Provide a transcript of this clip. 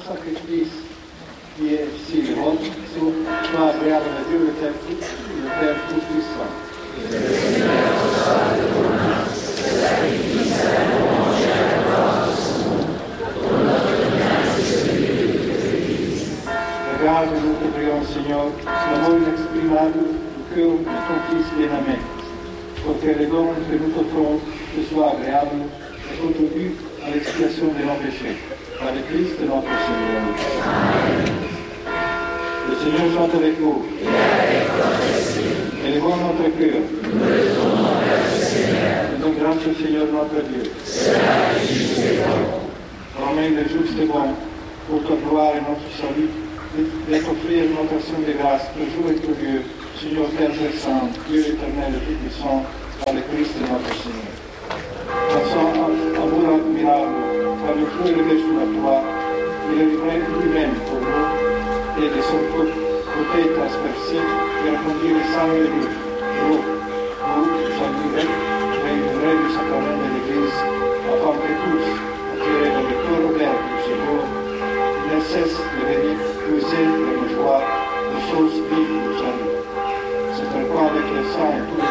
sacrifice qui est si votre, soit agréable à Dieu le Père Tout-Puissant. Que le Seigneur reçoive de vos mains ce sacrifice à la louange et à la gloire de son nom, pour notre bien et celui de toute l'Église. Regarde-nous, te prions, Seigneur, l'amour inexprimable du cœur de ton Fils bien-aimé, pour que les dons que nous t'offrons te soient agréables et contribuent à l'expiation de nos péchés. Par le Christ notre Seigneur. Amen. Le Seigneur soit avec vous. Et avec votre esprit. Élevons notre cœur. Nous le tournons vers le Seigneur. Faisons grâce au Seigneur notre Dieu. Cela est juste et bon. Romain le juste et bon, pour ta gloire et notre salut, de t'offrir notre action de grâce, toujours et pour Dieu, Seigneur Père Saint, Dieu éternel et tout-puissant, par le Christ notre Seigneur. Passons amour admirable, par le feu élevé sur la croix, il est livré lui-même pour nous, et de son côté transpercé, il a conduit le sang et le jour, vous saluerez, régnerez du sacrement de l'Église, afin que tous, attirés dans le cœur ouvert du Seigneur, ne cessent de venir puiser dans la joie des choses vives du salut. C'est pourquoi avec les saints et tous